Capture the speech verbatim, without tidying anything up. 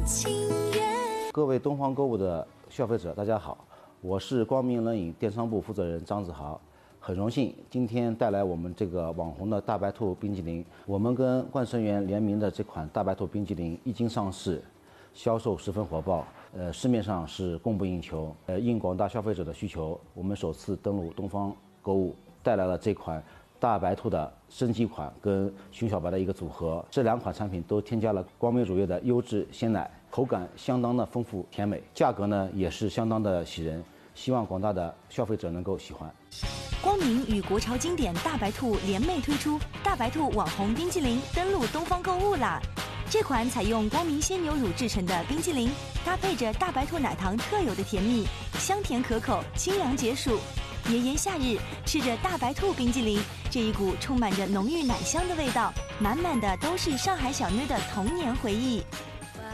情缘。 各位东方购物的消费者，大家好，我是光明冷饮电商部负责人张子豪。很荣幸今天带来我们这个网红的大白兔冰激凌。我们跟冠生园联名的这款大白兔冰激凌一经上市，销售十分火爆，呃，市面上是供不应求。呃，应广大消费者的需求，我们首次登陆东方购物，带来了这款大白兔的升级款跟熊小白的一个组合。这两款产品都添加了光明乳业的优质鲜奶，口感相当的丰富甜美，价格呢也是相当的喜人，希望广大的消费者能够喜欢。 光明与国潮经典大白兔联袂推出大白兔网红冰淇淋，登陆东方购物啦！这款采用光明鲜牛乳制成的冰淇淋，搭配着大白兔奶糖特有的甜蜜，香甜可口，清凉解暑。炎炎夏日，吃着大白兔冰激凌，这一股充满着浓郁奶香的味道，满满的都是上海小妞的童年回忆。